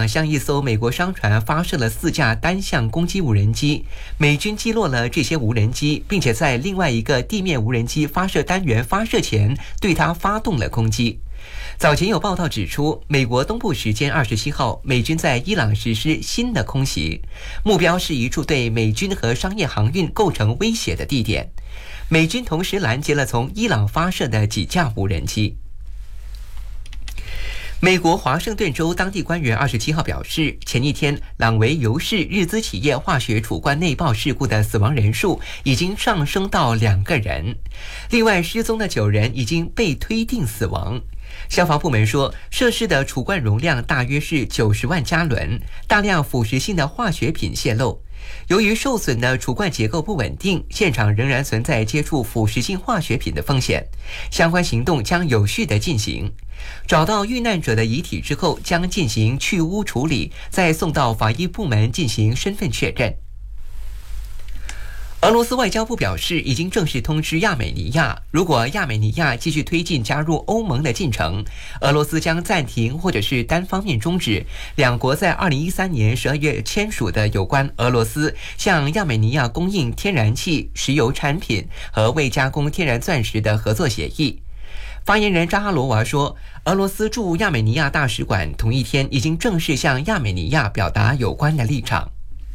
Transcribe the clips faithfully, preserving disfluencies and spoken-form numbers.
朗向一艘美国商船发射了四架单向攻击无人机，美军击落了这些无人机，并且在另外一个地面无人机发射单元发射前对它发动了攻击。早前有报道指出，美国东部时间二十七号，美军在伊朗实施新的空袭，目标是一处对美军和商业航运构成威胁的地点。美军同时拦截了从伊朗发射的几架无人机。美国华盛顿州当地官员二十七号表示，前一天朗维尤氏日资企业化学储罐内爆事故的死亡人数已经上升到两个人，另外失踪的九人已经被推定死亡。消防部门说，设施的储罐容量大约是九十万加仑，大量腐蚀性的化学品泄漏。由于受损的储罐结构不稳定，现场仍然存在接触腐蚀性化学品的风险。相关行动将有序地进行。找到遇难者的遗体之后，将进行去污处理，再送到法医部门进行身份确认。俄罗斯外交部表示，已经正式通知亚美尼亚，如果亚美尼亚继续推进加入欧盟的进程，俄罗斯将暂停或者是单方面终止两国在二零一三年十二月签署的有关俄罗斯向亚美尼亚供应天然气、石油产品和未加工天然钻石的合作协议。发言人扎哈罗娃说，俄罗斯驻亚美尼亚大使馆同一天已经正式向亚美尼亚表达有关的立场。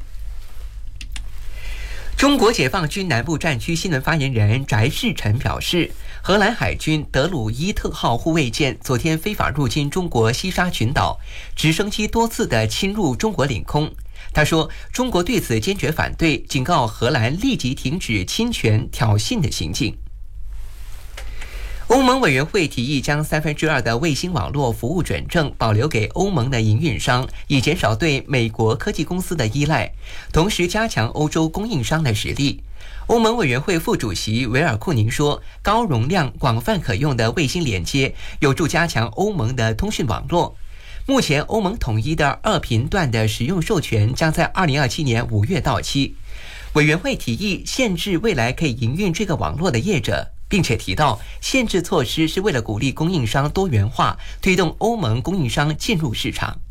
中国解放军南部战区新闻发言人翟世臣表示，荷兰海军德鲁伊特号护卫舰昨天非法入侵中国西沙群岛，直升机多次的侵入中国领空。他说，中国对此坚决反对，警告荷兰立即停止侵权挑衅的行径。欧盟委员会提议将三分之二的卫星网络服务准证保留给欧盟的营运商，以减少对美国科技公司的依赖，同时加强欧洲供应商的实力。欧盟委员会副主席维尔库宁说，高容量、广泛可用的卫星连接有助加强欧盟的通讯网络。目前，欧盟统一的二频段的使用授权将在二零二七年五月到期。委员会提议限制未来可以营运这个网络的业者，并且提到，限制措施是为了鼓励供应商多元化，推动欧盟供应商进入市场。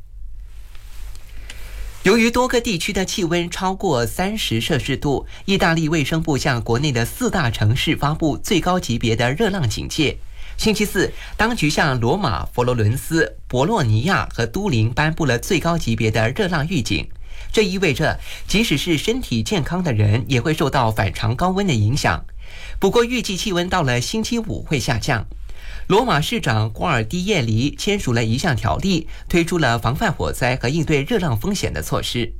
由于多个地区的气温超过三十摄氏度，意大利卫生部向国内的四大城市发布最高级别的热浪警戒。星期四，当局向罗马、佛罗伦斯、博洛尼亚和都灵颁布了最高级别的热浪预警。这意味着，即使是身体健康的人，也会受到反常高温的影响。不过，预计气温到了星期五会下降。罗马市长瓜尔迪耶里签署了一项条例，推出了防范火灾和应对热浪风险的措施。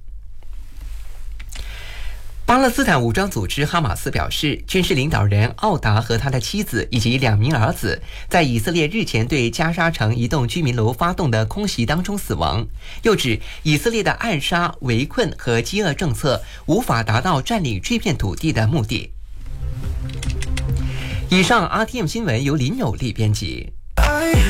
巴勒斯坦武装组织哈马斯表示，军事领导人奥达和他的妻子以及两名儿子在以色列日前对加沙城一栋居民楼发动的空袭当中死亡，又指以色列的暗杀、围困和饥饿政策无法达到占领这片土地的目的。以上 R T M 新闻由林有利编辑。